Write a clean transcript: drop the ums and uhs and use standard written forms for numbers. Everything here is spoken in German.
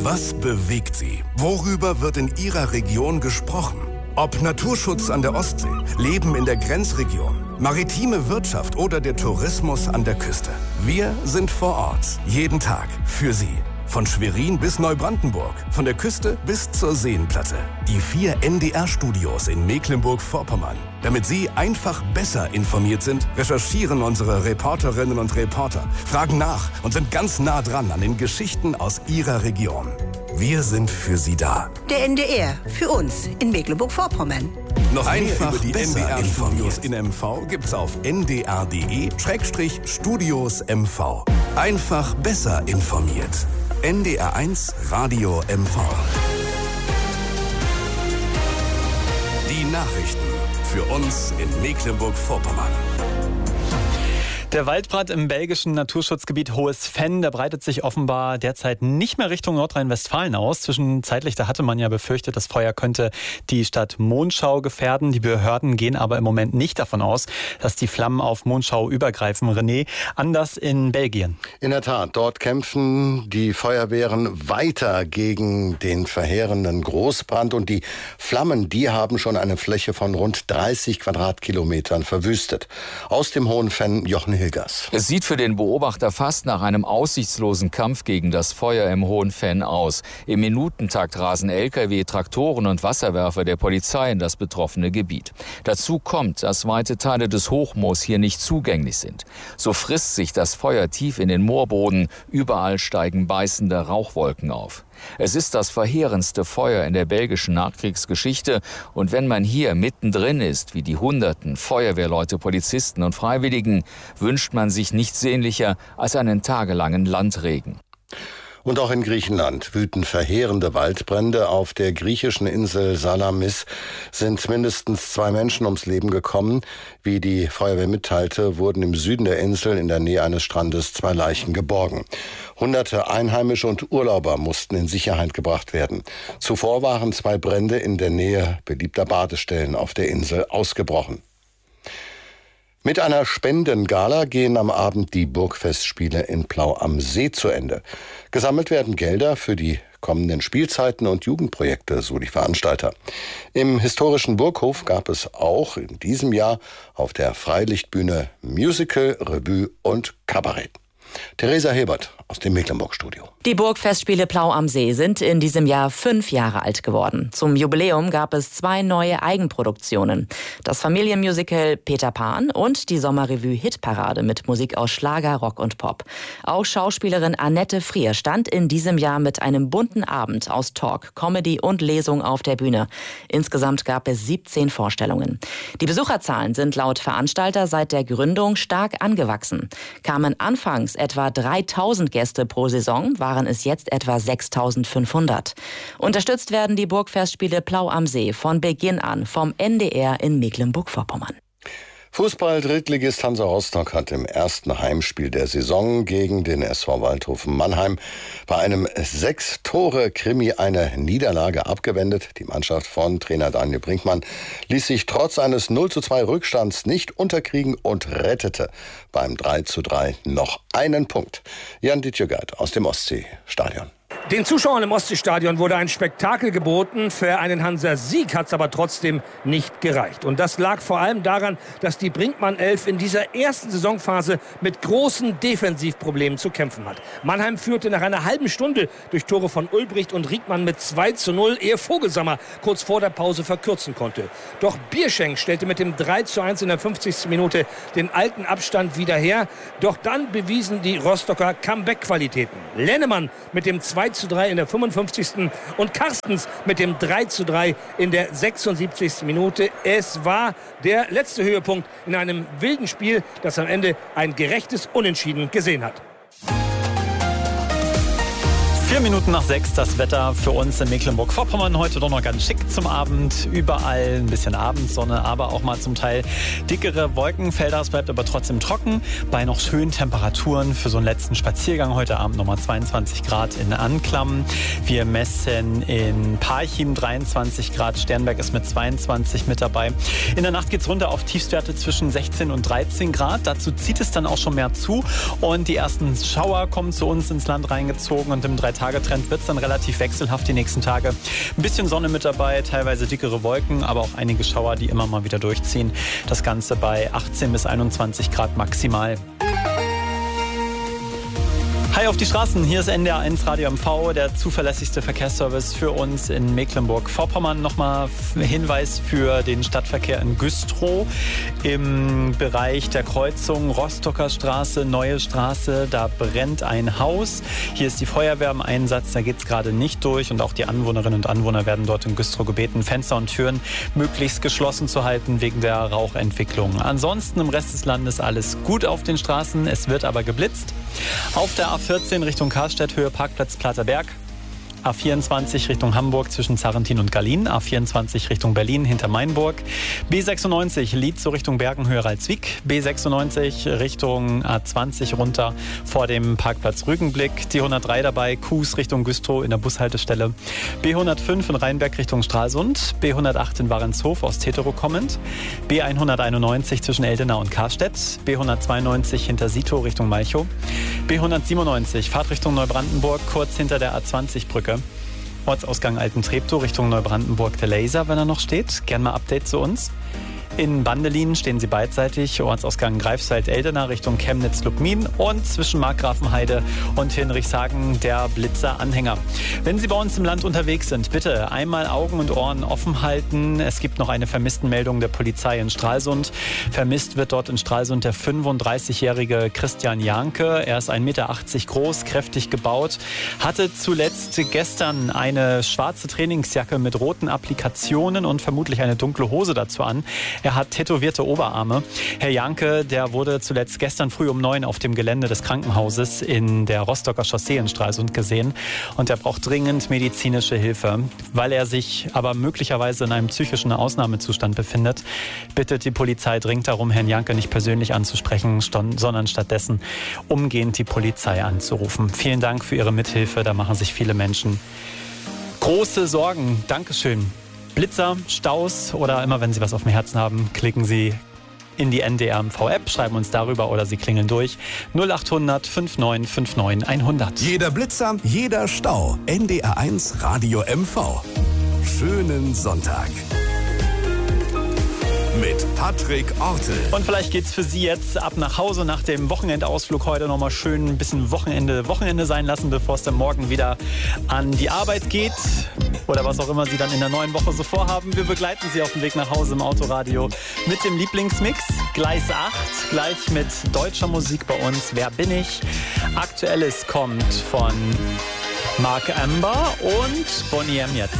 Was bewegt Sie? Worüber wird in Ihrer Region gesprochen? Ob Naturschutz an der Ostsee, Leben in der Grenzregion, maritime Wirtschaft oder der Tourismus an der Küste. Wir sind vor Ort, jeden Tag für Sie. Von Schwerin bis Neubrandenburg, von der Küste bis zur Seenplatte. Die 4 NDR-Studios in Mecklenburg-Vorpommern. Damit Sie einfach besser informiert sind, recherchieren unsere Reporterinnen und Reporter, fragen nach und sind ganz nah dran an den Geschichten aus Ihrer Region. Wir sind für Sie da. Der NDR, für uns in Mecklenburg-Vorpommern. Noch einfach über die NDR-Studios in MV gibt's auf ndr.de/Studios MV. Einfach besser informiert. NDR1 Radio MV. Die Nachrichten für uns in Mecklenburg-Vorpommern. Der Waldbrand im belgischen Naturschutzgebiet Hohes Venn, der breitet sich offenbar derzeit nicht mehr Richtung Nordrhein-Westfalen aus. Zwischenzeitlich, da hatte man ja befürchtet, das Feuer könnte die Stadt Monschau gefährden. Die Behörden gehen aber im Moment nicht davon aus, dass die Flammen auf Monschau übergreifen. René, anders in Belgien. In der Tat, dort kämpfen die Feuerwehren weiter gegen den verheerenden Großbrand und die Flammen, die haben schon eine Fläche von rund 30 Quadratkilometern verwüstet. Aus dem Hohen Venn, Jochen Hilgers. Es sieht für den Beobachter fast nach einem aussichtslosen Kampf gegen das Feuer im Hohen Venn aus. Im Minutentakt rasen Lkw, Traktoren und Wasserwerfer der Polizei in das betroffene Gebiet. Dazu kommt, dass weite Teile des Hochmoors hier nicht zugänglich sind. So frisst sich das Feuer tief in den Moorboden. Überall steigen beißende Rauchwolken auf. Es ist das verheerendste Feuer in der belgischen Nachkriegsgeschichte. Und wenn man hier mittendrin ist, wie die Hunderten Feuerwehrleute, Polizisten und Freiwilligen, wünscht man sich nichts sehnlicher als einen tagelangen Landregen. Und auch in Griechenland wüten verheerende Waldbrände. Auf der griechischen Insel Salamis sind mindestens 2 Menschen ums Leben gekommen. Wie die Feuerwehr mitteilte, wurden im Süden der Insel in der Nähe eines Strandes 2 Leichen geborgen. Hunderte Einheimische und Urlauber mussten in Sicherheit gebracht werden. Zuvor waren 2 Brände in der Nähe beliebter Badestellen auf der Insel ausgebrochen. Mit einer Spendengala gehen am Abend die Burgfestspiele in Plau am See zu Ende. Gesammelt werden Gelder für die kommenden Spielzeiten und Jugendprojekte, so die Veranstalter. Im historischen Burghof gab es auch in diesem Jahr auf der Freilichtbühne Musical, Revue und Kabarett. Theresa Hebert aus dem Mecklenburg-Studio. Die Burgfestspiele Plau am See sind in diesem Jahr 5 Jahre alt geworden. Zum Jubiläum gab es 2 neue Eigenproduktionen. Das Familienmusical Peter Pan und die Sommerrevue Hitparade mit Musik aus Schlager, Rock und Pop. Auch Schauspielerin Annette Frier stand in diesem Jahr mit einem bunten Abend aus Talk, Comedy und Lesung auf der Bühne. Insgesamt gab es 17 Vorstellungen. Die Besucherzahlen sind laut Veranstalter seit der Gründung stark angewachsen. Kamen anfangs etwa 3.000 Gäste pro Saison, waren es jetzt etwa 6.500. Unterstützt werden die Burgfestspiele Plau am See von Beginn an vom NDR in Mecklenburg-Vorpommern. Fußball-Drittligist Hansa Rostock hat im ersten Heimspiel der Saison gegen den SV Waldhofen Mannheim bei einem 6-Tore-Krimi eine Niederlage abgewendet. Die Mannschaft von Trainer Daniel Brinkmann ließ sich trotz eines 0:2 Rückstands nicht unterkriegen und rettete beim 3:3 noch einen Punkt. Jan Dietjögert aus dem Ostseestadion. Den Zuschauern im Ostseestadion wurde ein Spektakel geboten. Für einen Hansa-Sieg hat es aber trotzdem nicht gereicht. Und das lag vor allem daran, dass die Brinkmann-Elf in dieser ersten Saisonphase mit großen Defensivproblemen zu kämpfen hat. Mannheim führte nach einer halben Stunde durch Tore von Ulbricht und Riekmann mit 2:0, ehe Vogelsammer kurz vor der Pause verkürzen konnte. Doch Bierschenk stellte mit dem 3:1 in der 50. Minute den alten Abstand wieder her. Doch dann bewiesen die Rostocker Comeback-Qualitäten. Lennemann mit dem 2:3 in der 55. und Carstens mit dem 3:3 in der 76. Minute. Es war der letzte Höhepunkt in einem wilden Spiel, das am Ende ein gerechtes Unentschieden gesehen hat. 5:04, das Wetter für uns in Mecklenburg-Vorpommern. Heute doch noch ganz schick zum Abend. Überall ein bisschen Abendsonne, aber auch mal zum Teil dickere Wolkenfelder. Es bleibt aber trotzdem trocken. Bei noch schönen Temperaturen für so einen letzten Spaziergang heute Abend nochmal 22 Grad in Anklam. Wir messen in Parchim 23 Grad. Sternberg ist mit 22 mit dabei. In der Nacht geht es runter auf Tiefstwerte zwischen 16 und 13 Grad. Dazu zieht es dann auch schon mehr zu. Und die ersten Schauer kommen zu uns ins Land reingezogen. Und im 3 Tagetrend wird es dann relativ wechselhaft die nächsten Tage. Ein bisschen Sonne mit dabei, teilweise dickere Wolken, aber auch einige Schauer, die immer mal wieder durchziehen. Das Ganze bei 18 bis 21 Grad maximal. Hi auf die Straßen, hier ist NDR1 Radio MV, der zuverlässigste Verkehrsservice für uns in Mecklenburg-Vorpommern. Nochmal Hinweis für den Stadtverkehr in Güstrow im Bereich der Kreuzung Rostocker Straße, Neue Straße. Da brennt ein Haus. Hier ist die Feuerwehr im Einsatz, da geht es gerade nicht durch und auch die Anwohnerinnen und Anwohner werden dort in Güstrow gebeten, Fenster und Türen möglichst geschlossen zu halten wegen der Rauchentwicklung. Ansonsten im Rest des Landes alles gut auf den Straßen, es wird aber geblitzt. Auf der A14 Richtung Karstedt, Höhe Parkplatz Platterberg. A24 Richtung Hamburg zwischen Zarrentin und Gallien. A24 Richtung Berlin hinter Mainburg. B96 Lietzow Richtung Bergen, Höhe Ralswiek. B96 Richtung A20 runter vor dem Parkplatz Rügenblick. Die 103 dabei, Kues Richtung Güstrow in der Bushaltestelle. B105 in Rheinberg Richtung Stralsund. B108 in Warenshof aus Tetero kommend. B191 zwischen Eldena und Karstedt. B192 hinter Sito Richtung Malchow. B197 Fahrtrichtung Neubrandenburg kurz hinter der A20-Brücke. Ortsausgang Altentreptow Richtung Neubrandenburg der Laser, wenn er noch steht. Gern mal Update zu uns. In Bandelin stehen sie beidseitig, Ortsausgang Greifswald-Eldena Richtung Chemnitz-Lubmin und zwischen Markgrafenheide und Hinrichshagen der Blitzer-Anhänger. Wenn Sie bei uns im Land unterwegs sind, bitte einmal Augen und Ohren offen halten. Es gibt noch eine Vermisstenmeldung der Polizei in Stralsund. Vermisst wird dort in Stralsund der 35-jährige Christian Janke. Er ist 1,80 Meter groß, kräftig gebaut, hatte zuletzt gestern eine schwarze Trainingsjacke mit roten Applikationen und vermutlich eine dunkle Hose dazu an. Er hat tätowierte Oberarme. Herr Janke, der wurde zuletzt gestern früh um 9 auf dem Gelände des Krankenhauses in der Rostocker Chaussee in Stralsund gesehen. Und er braucht dringend medizinische Hilfe. Weil er sich aber möglicherweise in einem psychischen Ausnahmezustand befindet, bittet die Polizei dringend darum, Herrn Janke nicht persönlich anzusprechen, sondern stattdessen umgehend die Polizei anzurufen. Vielen Dank für Ihre Mithilfe. Da machen sich viele Menschen große Sorgen. Dankeschön. Blitzer, Staus oder immer wenn Sie was auf dem Herzen haben, klicken Sie in die NDR MV-App, schreiben uns darüber oder Sie klingeln durch 0800 5959 100. Jeder Blitzer, jeder Stau. NDR1 Radio MV. Schönen Sonntag. Mit Patrick Ortel. Und vielleicht geht's für Sie jetzt ab nach Hause nach dem Wochenendausflug heute nochmal schön ein bisschen Wochenende sein lassen, bevor es dann morgen wieder an die Arbeit geht. Oder was auch immer Sie dann in der neuen Woche so vorhaben. Wir begleiten Sie auf dem Weg nach Hause im Autoradio mit dem Lieblingsmix. Gleis 8, gleich mit deutscher Musik bei uns. Wer bin ich? Aktuelles kommt von Mark Amber und Boney M. jetzt.